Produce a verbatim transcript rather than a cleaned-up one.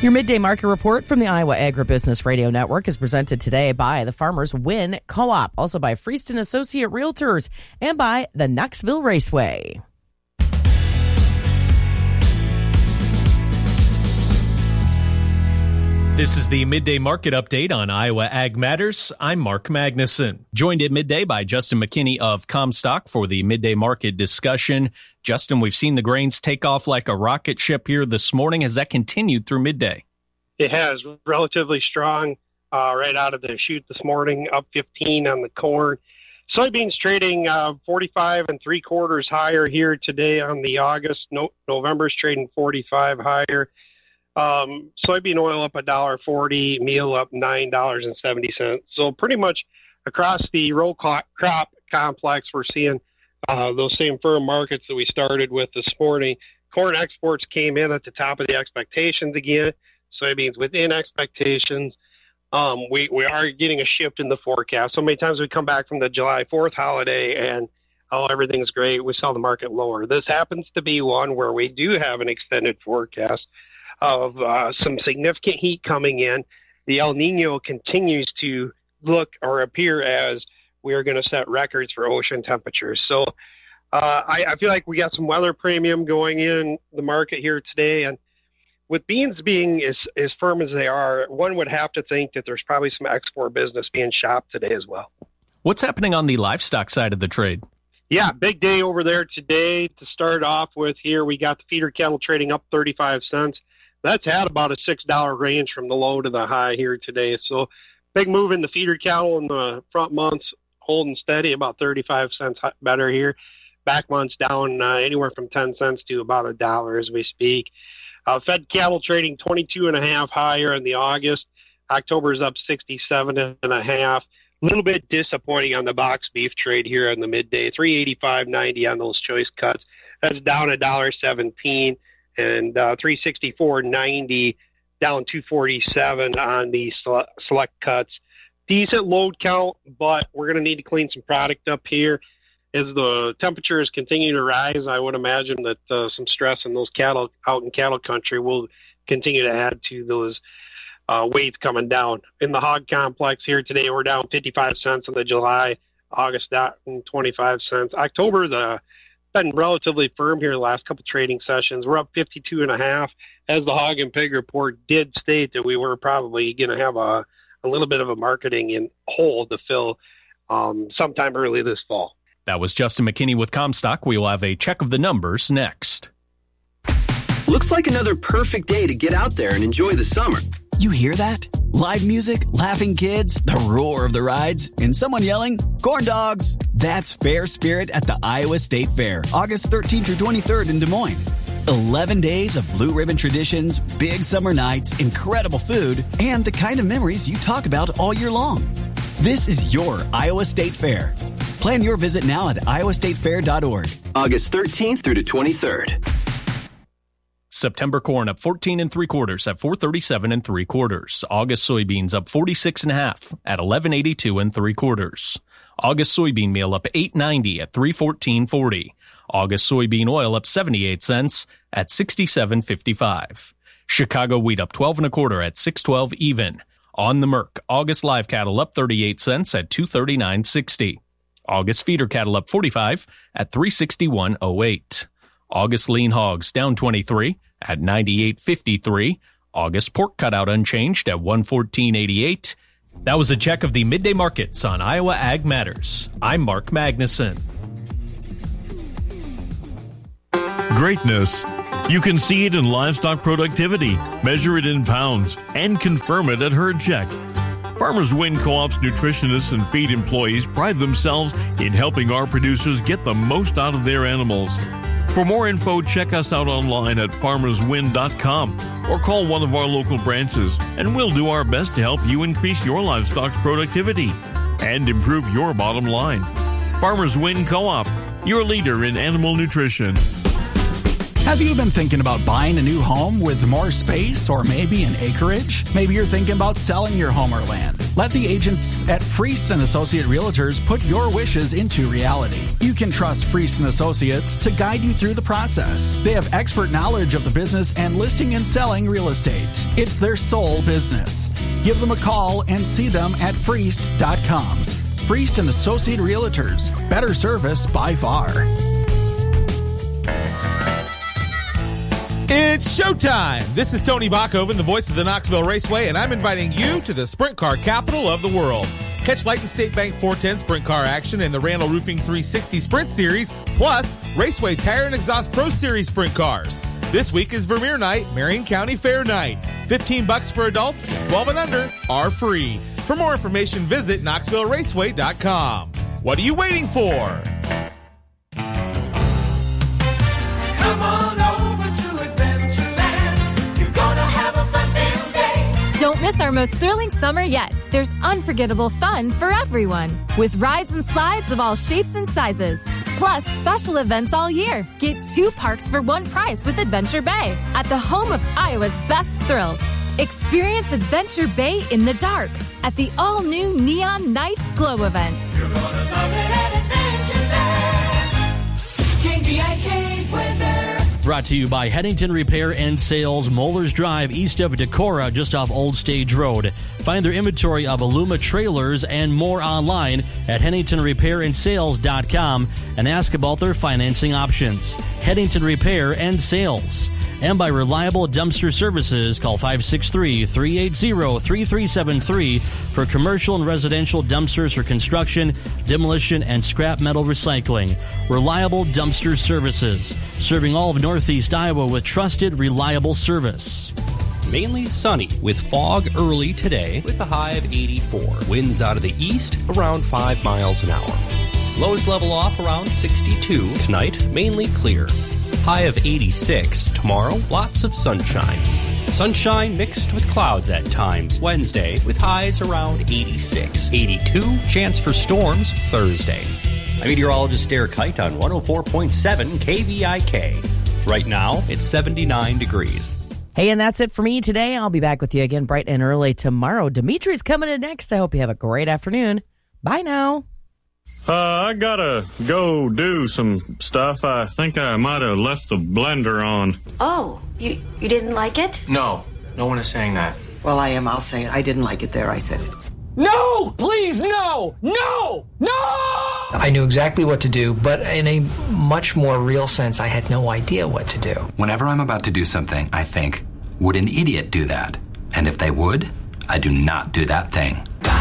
Your midday market report from the Iowa Agribusiness Radio Network is presented today by the Farmers Win Co-op, also by Freeston Associate Realtors, and by the Knoxville Raceway. This is the Midday Market Update on Iowa Ag Matters. I'm Mark Magnuson. Joined at midday by Justin McKinney of Comstock for the Midday Market discussion. Justin, we've seen the grains take off like a rocket ship here this morning. Has that continued through midday? It has. Relatively strong uh, right out of the chute this morning, up fifteen on the corn. Soybeans trading uh, forty-five and three quarters higher here today on the August. No, November's trading forty-five higher. Um, soybean oil up one dollar forty, meal up nine dollars and seventy cents. So pretty much across the row crop complex, we're seeing uh, those same firm markets that we started with this morning. Corn exports came in at the top of the expectations again. Soybeans within expectations. Um, we, we are getting a shift in the forecast. So many times we come back from the July fourth holiday and, oh, everything's great. We saw the market lower. This happens to be one where we do have an extended forecast of uh, some significant heat coming in. The El Nino continues to look or appear as we are going to set records for ocean temperatures. So uh, I, I feel like we got some weather premium going in the market here today. And with beans being as, as firm as they are, one would have to think that there's probably some export business being shopped today as well. What's happening on the livestock side of the trade? Yeah, big day over there today. To start off with here, we got the feeder cattle trading up thirty-five cents. That's had about a six dollar range from the low to the high here today. So big move in the feeder cattle in the front months, holding steady, about thirty-five cents better here. Back months down uh, anywhere from ten cents to about a dollar as we speak. Uh, fed cattle trading twenty-two and a half higher in the August. October is up sixty-seven and a half. A little bit disappointing on the box beef trade here in the midday. three eighty-five ninety on those choice cuts. That's down a dollar seventeen. And uh, three sixty-four ninety down two forty-seven on the select cuts. Decent load count, but we're going to need to clean some product up here. As the temperatures continue to rise, I would imagine that uh, some stress in those cattle out in cattle country will continue to add to those uh, weights coming down. In the hog complex here today, we're down fifty-five cents in the July, August down twenty-five cents. October, the been relatively firm here the last couple trading sessions. We're up fifty-two and a half. As the Hog and Pig report did state that we were probably going to have a, a little bit of a marketing in hole to fill um, sometime early this fall. That was Justin McKinney with Comstock. We will have a check of the numbers next. Looks like another perfect day to get out there and enjoy the summer. You hear that? Live music, laughing kids, the roar of the rides, and someone yelling, corn dogs. That's Fair Spirit at the Iowa State Fair, August thirteenth through twenty-third in Des Moines. eleven days of blue ribbon traditions, big summer nights, incredible food, and the kind of memories you talk about all year long. This is your Iowa State Fair. Plan your visit now at iowa state fair dot org. August thirteenth through the twenty-third. September corn up fourteen and three quarters at four thirty-seven and three quarters. August soybeans up forty-six and a half at eleven eighty-two and three quarters. August soybean meal up eight ninety at three fourteen forty. August soybean oil up seventy-eight cents at sixty-seven fifty-five. Chicago wheat up twelve and a quarter at six twelve even. On the Merc, August live cattle up thirty-eight cents at two thirty-nine sixty. August feeder cattle up forty-five at three sixty-one oh eight. August lean hogs down twenty-three at ninety-eight fifty-three. August pork cutout unchanged at one fourteen eighty-eight. That was a check of the midday markets on Iowa Ag Matters. I'm Mark Magnuson. Greatness. You can see it in livestock productivity, measure it in pounds, and confirm it at Herd Check. Farmers Win Co-op's nutritionists and feed employees pride themselves in helping our producers get the most out of their animals. For more info, check us out online at farmers win dot com or call one of our local branches, and we'll do our best to help you increase your livestock's productivity and improve your bottom line. Farmers Win Co-op, your leader in animal nutrition. Have you been thinking about buying a new home with more space or maybe an acreage? Maybe you're thinking about selling your home or land. Let the agents at Friest and Associate Realtors put your wishes into reality. You can trust Friest and Associates to guide you through the process. They have expert knowledge of the business and listing and selling real estate. It's their sole business. Give them a call and see them at friest dot com. Friest and Associate Realtors. Better service by far. It's showtime! This is Tony Bachhoven, the voice of the Knoxville Raceway, and I'm inviting you to the sprint car capital of the world. Catch Light and State Bank four ten sprint car action in the Randall Roofing three sixty Sprint Series, plus Raceway Tire and Exhaust Pro Series sprint cars. This week is Vermeer Night, Marion County Fair Night. fifteen bucks for adults, twelve and under are free. For more information, visit knoxville raceway dot com. What are you waiting for? Come on over to Adventureland. You're gonna have a fun-filled day. Don't miss our most thrilling summer yet. There's unforgettable fun for everyone, with rides and slides of all shapes and sizes. Plus, special events all year. Get two parks for one price with Adventure Bay at the home of Iowa's best thrills. Experience Adventure Bay in the dark at the all-new Neon Nights Glow event. You're gonna love it at Adventureland. K V I K weather. Brought to you by Headington Repair and Sales, Mollers Drive, east of Decorah, just off Old Stage Road. Find their inventory of Aluma trailers and more online at headington repair and sales dot com and ask about their financing options. Headington Repair and Sales. And by Reliable Dumpster Services, call five six three, three eight zero, three three seven three for commercial and residential dumpsters for construction, demolition, and scrap metal recycling. Reliable Dumpster Services, serving all of Northeast Iowa with trusted, reliable service. Mainly sunny with fog early today with a high of eighty-four. Winds out of the east around five miles an hour. Lows level off around sixty-two. Tonight, mainly clear. High of eighty-six. Tomorrow, lots of sunshine. Sunshine mixed with clouds at times. Wednesday, with highs around eighty-six. eighty-two, chance for storms Thursday. I'm meteorologist Derek Kite on one oh four point seven K V I K. Right now, it's seventy-nine degrees. Hey, and that's it for me today. I'll be back with you again bright and early tomorrow. Dimitri's coming in next. I hope you have a great afternoon. Bye now. Uh, I gotta go do some stuff. I think I might have left the blender on. Oh, you you didn't like it? No, no one is saying that. Well, I am. I'll say it. I didn't like it there. I said it. No! Please, no! No! No! I knew exactly what to do, but in a much more real sense, I had no idea what to do. Whenever I'm about to do something, I think, would an idiot do that? And if they would, I do not do that thing.